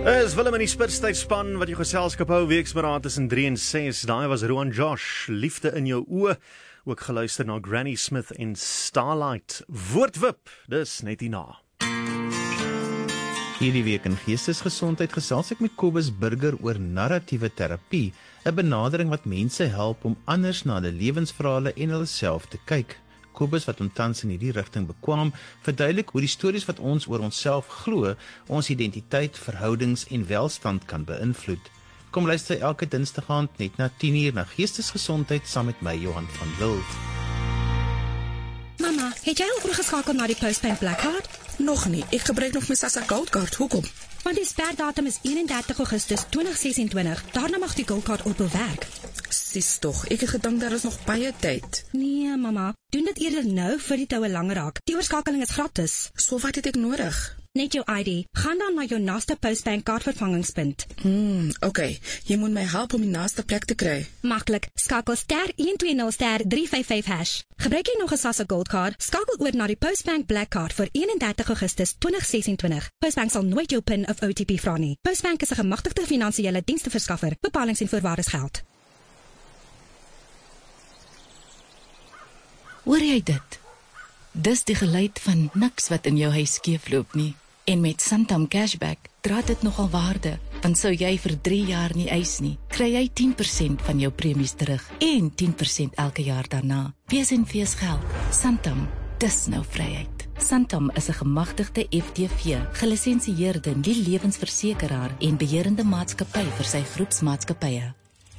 Is Willem in die Spitstydsspan wat jou geselskap hou weksmiddag tussen 3 en 6. Daai was Roan Josh, Liefde in jou oë. Ook geluister na Granny Smith en Starlight. Woordwip, dis net hierna. Hierdie week in Geestesgesondheid gesels ek met Kobus Burger oor narratiewe terapie, 'n benadering wat mense help om anders na hulle lewensverhale en hulle self te kyk. Kobus, wat tans in hierdie rigting bekwam, verduidelik hoe die stories wat ons oor onsself glo, ons identiteit, verhoudings en welstand kan beïnvloed. Kom luister elke Dinsdag aand net na 10:00 na Geestesgesondheid saam met my, Johan van Lille. Mama, het jy al oorgeskakel na die Postbank Black Card? Nog nie, ek gebruik nog my SASSA Gold Card, hoekom? Want die sperdatum is 31 Augustus 2026, daarna mag die Gold Card ophou werk. Sis tog, ek het gedink daar is nog baie tyd. Nee, mama, doen dit eerder nou vir die toue langer raak. Die oorskakeling is gratis. So wat het ek nodig? Net jou ID. Gaan dan na jou naaste Postbank Card vervangingspunt. Okay, jy moet my help om die naaste plek te kry. Maklik, skakel *120*355#. Gebruik jy nog 'n SASSA Gold Card? Skakel oor na die Postbank Black Card vir 31 Augustus 2026. Postbank sal nooit jou PIN of OTP vra nie. Postbank is 'n gemagtigde finansiële diensteverskaffer. Bepalings en voorwaardes geld. Hoor jy dit? Dis die geluid van niks wat in jou huis skeefloop nie. En met Santam Cashback dra dit nogal waarde, want sou jy vir 3 jaar nie eis nie, kry jy 10% van jou premies terug en 10% elke jaar daarna. Wees en wees geld. Santam, dis nou vryheid. Santam is 'n gemagtigde FTV, gelisensieerde nie-lewensversekeraar en beheerende maatskappy vir sy groepsmaatskappye.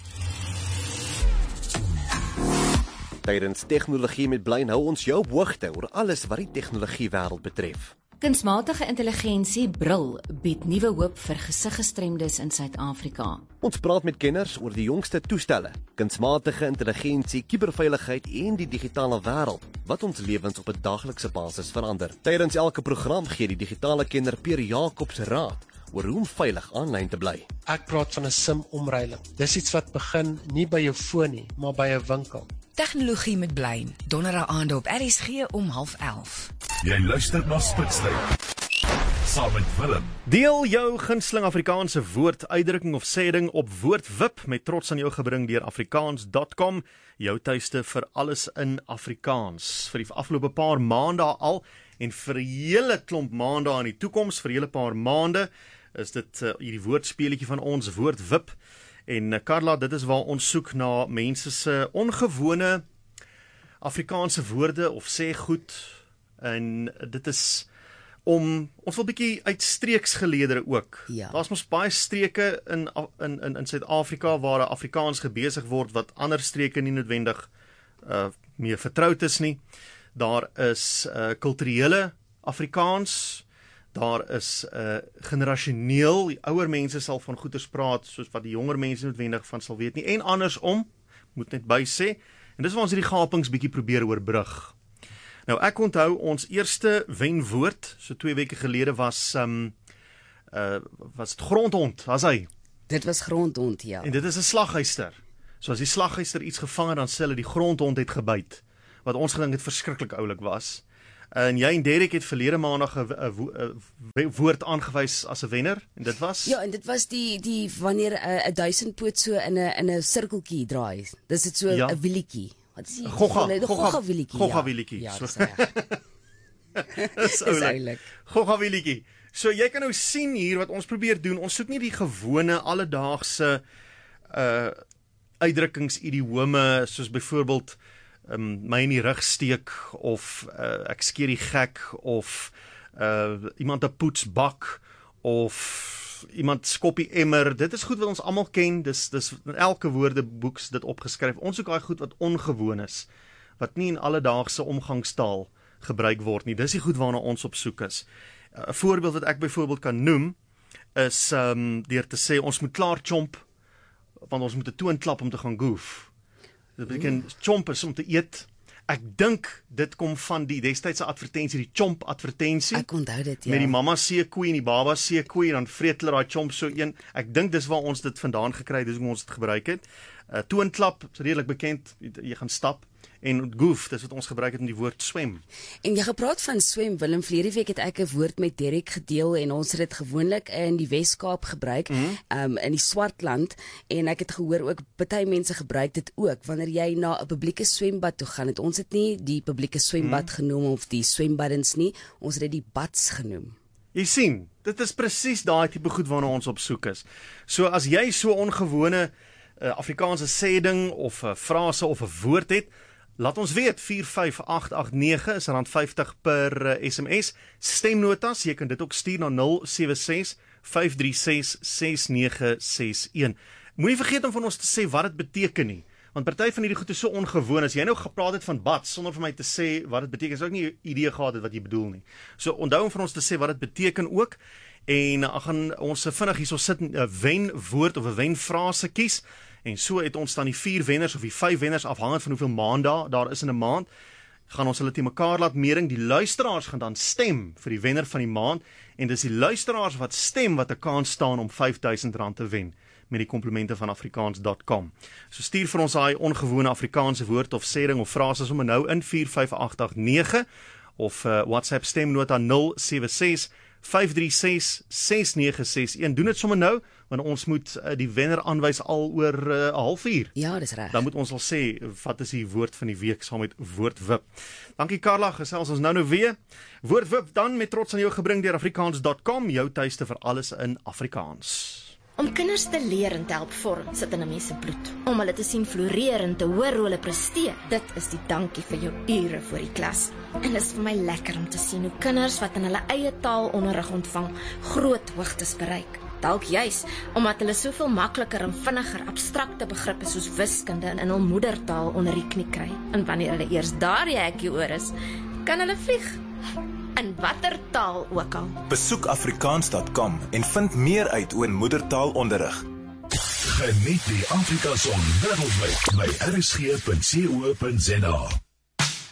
Tydens Tegnologie met Blyn hou ons jou op hoogte oor alles wat die tegnologiewêreld betref. Kunsmatige intelligensie bril bied nuwe hoop vir gesiggestremdes in Suid-Afrika. Ons praat met kenners oor die jongste toestelle, kunsmatige intelligensie, kuberveiligheid en die digitale wêreld wat ons lewens op 'n daaglikse basis verander. Tydens elke program gee die digitale kenner Pierre Jacobs raad oor hoe om veilig aanlyn te bly. Ek praat van 'n SIM-omreiling. Dis iets wat begin nie by jou foon nie, maar by 'n winkel. Tegnologie met Blyn, donderdag aande op RSG om 11:30. Jy luister na Spitstyd. Saam met Willem. Deel jou gunsteling Afrikaanse woord, uitdrukking of sêding op Woordwip met trots aan jou gebring deur afrikaans.com, jou tuiste vir alles in Afrikaans. Vir die afgelope paar maande al en vir 'n hele klomp maande in die toekoms, vir 'n hele paar maande is dit hierdie woordspeletjie van ons Woordwip. En Carla, dit is waar ons soek na mense se ongewone Afrikaanse woorde of sê goed. En dit is om ons wil bietjie uit streeksgeleedere ook. Ja. Daar's mos baie streke in Suid-Afrika waar Afrikaans gebesig word wat ander streke nie noodwendig meer vertroud is nie. Daar is kulturele Afrikaans. Daar is generasioneel, die ouer mense sal van goeters praat, soos wat die jonger mense noodwendig van sal weet nie, en andersom, moet net by sê, en dis waar ons hierdie gapings bietjie probeer oorbrug. Nou, ek onthou ons eerste wenwoord, so 2 weke gelede was het grondhond, was hy? Dit was grondhond, ja. En dit is 'n slaghuister. So as die slaghuister iets gevang het, dan sê hulle die grondhond het gebyt, wat ons gedink het verskriklik oulik was. En jy en Derek het verlede maandag 'n woord aangewys as 'n wenner, en dit was? Ja, en dit was die wanneer 'n 1000 poot so in 'n sirkeltjie draai. Dis dit so 'n Ja. wielietjie. Wat is die? Gogga wielietjie. Gogga-wielietjie. Ja, So. dis reg. Dis oulik. Gogga-wielietjie. So jy kan nou sien hier wat ons probeer doen. Ons soek nie die gewone alledaagse uitdrukkings, idiome, soos byvoorbeeld my in die rug steek, of ek skeer die gek, of iemand 'n poets bak, of iemand skop die emmer. Dit is goed wat ons almal ken, dis in elke woordeboek dit opgeskryf. Ons soek daai goed wat ongewoon is, wat nie in alledaagse omgangstaal gebruik word nie. Dis die goed waarna ons op soek is. 'n Voorbeeld wat ek byvoorbeeld kan noem, is deur te sê, ons moet klaar chomp, want ons moet 'n toon klap om te gaan goof. Dit beteken chomp is om te eet. Ek dink dit kom van die destydse advertensie, die chomp advertensie. Ek onthou dit, ja. Met die mamma seekoei en die baba seekoei, dan vreet hulle daai chomp so een. Ek dink dis waar ons dit vandaan gekry het, dis hoe ons dit gebruik het. Toonklap is redelik bekend, jy gaan stap. en goof, dis wat ons gebruik het om die woord swem. En jy gepraat van swem, Willem, verlede week het ek 'n woord met Derek gedeel en ons het dit gewoonlik in die Wes-Kaap gebruik, in die Swartland, en ek het gehoor ook baie mense gebruik dit ook wanneer jy na 'n publieke swembad toe gaan. Ons het nie die publieke swembad genoem of die swembaddens nie, ons het dit die bads genoem. Jy sien, dit is presies daai tipe goed waarna ons op soek is. So as jy so ongewone Afrikaanse sêding of 'n frase of 'n woord het, laat ons weet. 45889 is R50 per SMS. Stemnotas, jy kan dit ook stuur na 076 536 6961. Moenie vergeet om van ons te sê wat dit beteken nie. Want party van hierdie goed is so ongewoon. As jy nou gepraat het van bad sonder vir my te sê wat dit beteken, sou ek nie 'n idee gehad het wat jy bedoel nie. So onthou om van ons te sê wat dit beteken ook. En gaan ons vinnig hierso sit 'n wenwoord of 'n wenfrase kies. En so het ons dan die 4 wenners of die 5 wenners afhangend van hoeveel maande daar is in 'n maand. Gaan ons hulle te mekaar laat meeding. Die luisteraars gaan dan stem vir die wenner van die maand. En dis die luisteraars wat stem wat 'n kans staan om R5000 te wen met die komplimente van afrikaans.com. So stuur vir ons daai ongewone Afrikaanse woord of sêding of frase sommer nou in 45889 of WhatsApp stemnota 076 536 6961. Doen dit sommer nou, want ons moet die wenner aanwys al oor 'n halfuur. Ja, dis reg. Dan moet ons al sê wat is die woord van die week saam met Woordwip. Dankie Karla, gesels ons nou weer. Woordwip dan met trots aan jou gebring deur afrikaans.com, jou tuiste vir alles in Afrikaans. Om kinders te leer en te help vorm, sit in 'n mens se bloed. Om hulle te sien floreer en te hoor hoe hulle presteer, dit is die dankie vir jou ure voor die klas. En dit is vir my lekker om te sien hoe kinders wat in hulle eie taal onderrig ontvang, groot hoogtes bereik. Dalk juis omdat hulle soveel makliker en vinniger abstrakte begrippe soos wiskunde in hul moedertaal onder die knie kry. En wanneer hulle eers daar die hekkie oor is, kan hulle vlieg. In watter taal ook al. Besoek afrikaans.com en vind meer uit oor moedertaalonderrig. Geniet die Afrikason wêreldwyd by rsg.co.za.